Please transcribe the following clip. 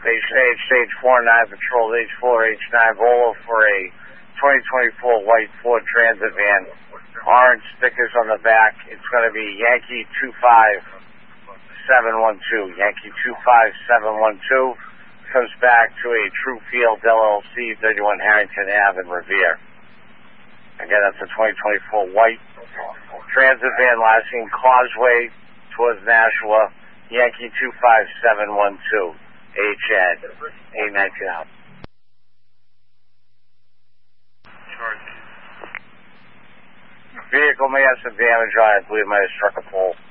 Stage 49 Patrol, H4, H9, Volo for a 2024 white Ford Transit van. Orange stickers on the back. It's going to be Yankee 25712. Yankee 25712 comes back to a True Field LLC, 31 Harrington Ave in Revere. Again, that's a 2024 white Transit van, last seen Causeway towards Nashua. Yankee 25712. HN 819 out. Vehicle may have some damage on it. I believe it might have struck a pole.